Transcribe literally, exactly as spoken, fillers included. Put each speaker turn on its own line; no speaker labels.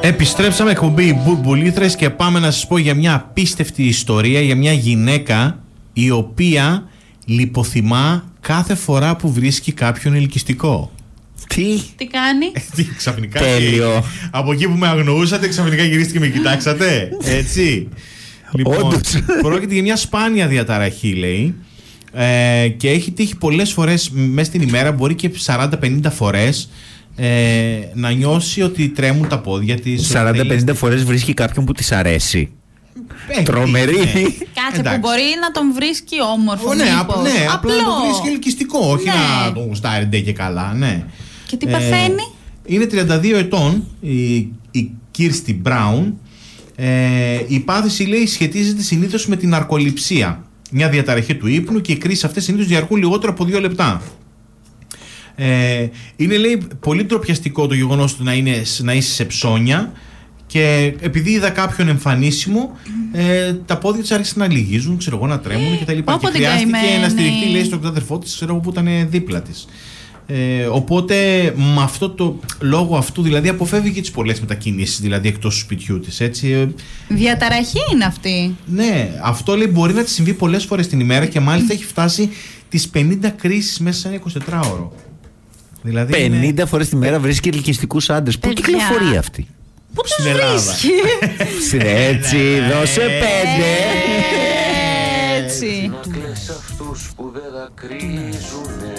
Επιστρέψαμε, εκπομπή Μπουρμπουλήθρες, και πάμε να σας πω για μια απίστευτη ιστορία για μια γυναίκα η οποία λιποθυμά κάθε φορά που βρίσκει κάποιον ελκυστικό.
Τι,
Τι κάνει?
Τι, ξαφνικά.
τέλειο.
Από εκεί που με αγνοούσατε, ξαφνικά γυρίστηκε και με κοιτάξατε. Έτσι. Λοιπόν,
Όντως.
πρόκειται για μια σπάνια διαταραχή, λέει. Ε, και έχει τύχει πολλές φορές μέσα στην ημέρα, μπορεί και σαράντα πενήντα φορές, ε, να νιώσει ότι τρέμουν τα πόδια της.
σαράντα πενήντα φορές βρίσκει κάποιον που της αρέσει.
Ε,
Τρομερή.
ναι.
Κάτσε,
Εντάξει.
που μπορεί να τον βρίσκει όμορφο.
Ω, ναι,
μήπως.
απ- ναι, απλά να
Απλό.
το βρίσκει ελκυστικό, όχι
Ναι.
να τον γουστάρει ντε και καλά, ναι.
Και τι παθαίνει?
Είναι τριάντα δύο ετών η, η Κίρστι Μπράουν. Ε, η πάθηση, λέει, σχετίζεται συνήθως με την ναρκοληψία, μια διαταραχή του ύπνου, και οι κρίσεις αυτές συνήθως διαρκούν λιγότερο από δύο λεπτά. Ε, είναι, λέει, πολύ ντροπιαστικό το γεγονός του να, είναι, να είσαι σε ψώνια, και επειδή είδα κάποιον εμφανίσιμο, ε, τα πόδια της άρχισαν να λυγίζουν, ξέρω εγώ, να τρέμουν και τα λοιπά. Και
Όποτε
χρειάστηκε
καημένη.
να στηριχτεί, λέει, στον ξάδερφό της, ξέρω εγώ, που ήταν δίπλα της. Ε, οπότε με αυτό το λόγο αυτού, δηλαδή, αποφεύγει και τις πολλές μετακινήσεις, δηλαδή εκτός του σπιτιού της, έτσι. Ε,
Διαταραχή είναι αυτή.
ναι, αυτό, λέει, μπορεί να της συμβεί πολλές φορές την ημέρα, και μάλιστα έχει φτάσει τις πενήντα κρίσεις μέσα σε ένα εικοσιτετράωρο. Δηλαδή
πενήντα
είναι
φορές τη μέρα βρίσκει ελκυστικούς άντρες. Πού
Παιδιά.
κυκλοφορεί αυτή?
Πού τους
στην Ελλάδα.
βρίσκει?
Έτσι, δώσε πέντε.
Έτσι.
Να κλαις αυτούς που δεν δακρύζουνε.